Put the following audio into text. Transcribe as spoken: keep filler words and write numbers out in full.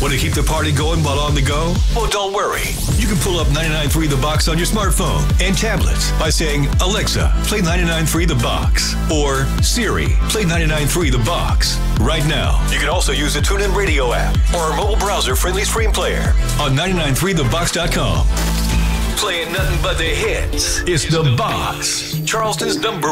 Want to keep the party going while on the go? Well, don't worry. You can pull up ninety-nine point three The Box on your smartphone and tablets by saying, Alexa, play ninety-nine point three The Box. Or, Siri, play ninety-nine point three The Box. Right now. You can also use the TuneIn Radio app or our mobile browser-friendly stream player on ninety-nine point three the box dot com. Playing nothing but the hits. It's The Box, Charleston's number